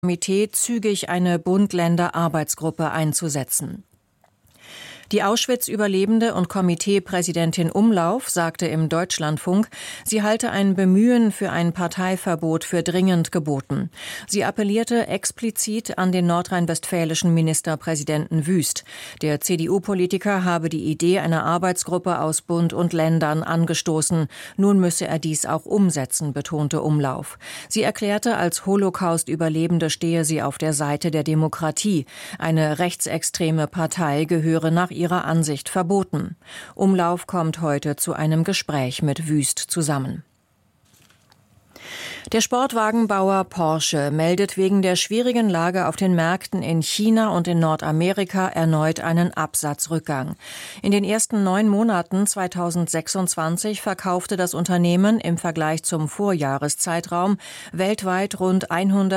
Komitee zügig eine Bund-Länder-Arbeitsgruppe einzusetzen. Die Auschwitz-Überlebende und Komiteepräsidentin Umlauf sagte im Deutschlandfunk, sie halte ein Bemühen für ein Parteiverbot für dringend geboten. Sie appellierte explizit an den nordrhein-westfälischen Ministerpräsidenten Wüst. Der CDU-Politiker habe die Idee einer Arbeitsgruppe aus Bund und Ländern angestoßen. Nun müsse er dies auch umsetzen, betonte Umlauf. Sie erklärte, als Holocaust-Überlebende stehe sie auf der Seite der Demokratie. Eine rechtsextreme Partei gehöre nach ihrer Ansicht verboten. Umlauf kommt heute zu einem Gespräch mit Wüst zusammen. Der Sportwagenbauer Porsche meldet wegen der schwierigen Lage auf den Märkten in China und in Nordamerika erneut einen Absatzrückgang. In den ersten 9 Monaten 2026 verkaufte das Unternehmen im Vergleich zum Vorjahreszeitraum weltweit rund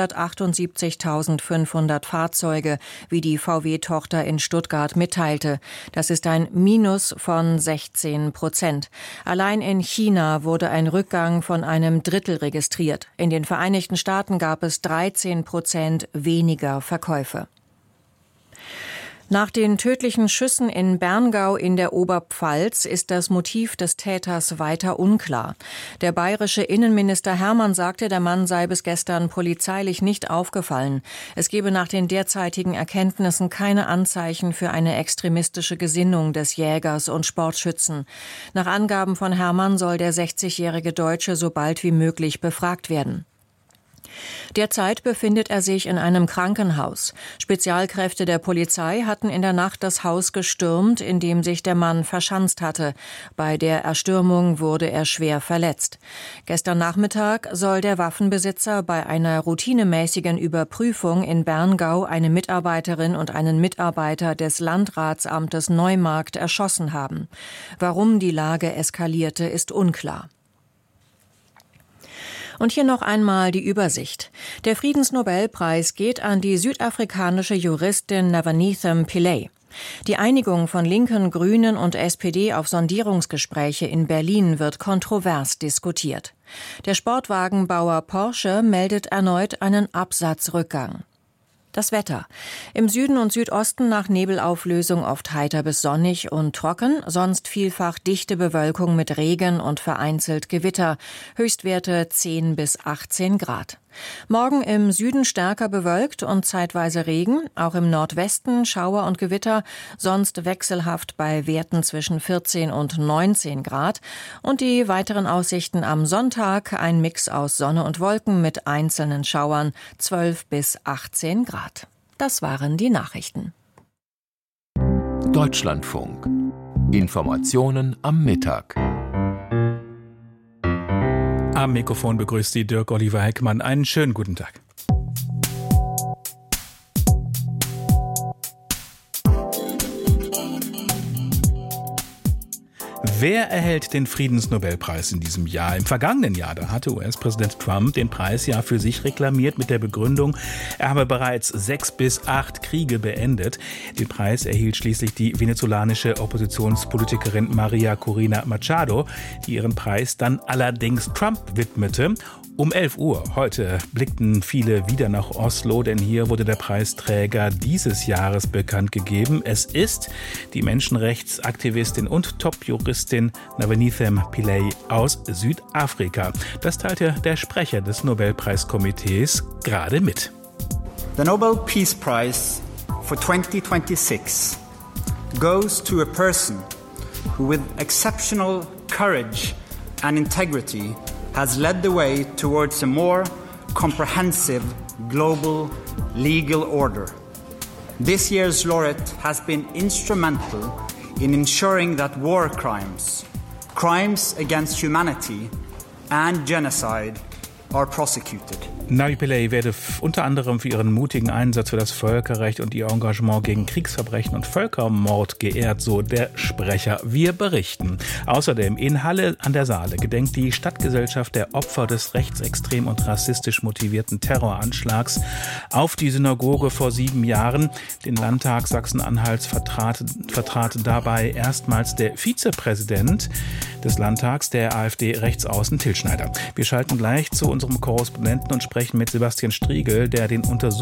178.500 Fahrzeuge, wie die VW-Tochter in Stuttgart mitteilte. Das ist ein Minus von 16%. Allein in China wurde ein Rückgang von einem Drittel registriert. In den Vereinigten Staaten gab es 13% weniger Verkäufe. Nach den tödlichen Schüssen in Berngau in der Oberpfalz ist das Motiv des Täters weiter unklar. Der bayerische Innenminister Hermann sagte, der Mann sei bis gestern polizeilich nicht aufgefallen. Es gebe nach den derzeitigen Erkenntnissen keine Anzeichen für eine extremistische Gesinnung des Jägers und Sportschützen. Nach Angaben von Hermann soll der 60-jährige Deutsche so bald wie möglich befragt werden. Derzeit befindet er sich in einem Krankenhaus. Spezialkräfte der Polizei hatten in der Nacht das Haus gestürmt, in dem sich der Mann verschanzt hatte. Bei der Erstürmung wurde er schwer verletzt. Gestern Nachmittag soll der Waffenbesitzer bei einer routinemäßigen Überprüfung in Berngau eine Mitarbeiterin und einen Mitarbeiter des Landratsamtes Neumarkt erschossen haben. Warum die Lage eskalierte, ist unklar. Und hier noch einmal die Übersicht. Der Friedensnobelpreis geht an die südafrikanische Juristin Navaneetham Pillay. Die Einigung von Linken, Grünen und SPD auf Sondierungsgespräche in Berlin wird kontrovers diskutiert. Der Sportwagenbauer Porsche meldet erneut einen Absatzrückgang. Das Wetter. Im Süden und Südosten nach Nebelauflösung oft heiter bis sonnig und trocken, sonst vielfach dichte Bewölkung mit Regen und vereinzelt Gewitter. Höchstwerte 10 bis 18 Grad. Morgen im Süden stärker bewölkt und zeitweise Regen, auch im Nordwesten Schauer und Gewitter, sonst wechselhaft bei Werten zwischen 14 und 19 Grad. Und die weiteren Aussichten am Sonntag, ein Mix aus Sonne und Wolken mit einzelnen Schauern, 12 bis 18 Grad. Das waren die Nachrichten. Deutschlandfunk. Informationen am Mittag. Am Mikrofon begrüßt Sie Dirk Oliver Heckmann. Einen schönen guten Tag. Wer erhält den Friedensnobelpreis in diesem Jahr? Im vergangenen Jahr, da hatte US-Präsident Trump den Preis ja für sich reklamiert mit der Begründung, er habe bereits 6 bis 8 Kriege beendet. Den Preis erhielt schließlich die venezolanische Oppositionspolitikerin Maria Corina Machado, die ihren Preis dann allerdings Trump widmete. Um 11 Uhr heute blickten viele wieder nach Oslo, denn hier wurde der Preisträger dieses Jahres bekannt gegeben. Es ist die Menschenrechtsaktivistin und Top-Juristin Navaneetham Pillay aus Südafrika. Das teilte der Sprecher des Nobelpreiskomitees gerade mit. The Nobel Peace Prize for 2026 goes to a person who with exceptional courage and integrity has led the way towards a more comprehensive global legal order. This year's laureate has been instrumental in ensuring that war crimes, crimes against humanity and genocide are prosecuted. Navi Pillay werde unter anderem für ihren mutigen Einsatz für das Völkerrecht und ihr Engagement gegen Kriegsverbrechen und Völkermord geehrt, so der Sprecher. Wir berichten. Außerdem in Halle an der Saale gedenkt die Stadtgesellschaft der Opfer des rechtsextrem und rassistisch motivierten Terroranschlags auf die Synagoge vor 7 Jahren. Den Landtag Sachsen-Anhalts vertrat dabei erstmals der Vizepräsident des Landtags, der AfD-Rechtsaußen Till Schneider. Wir schalten gleich zu unserem Korrespondenten und sprechen mit Sebastian Striegel, der den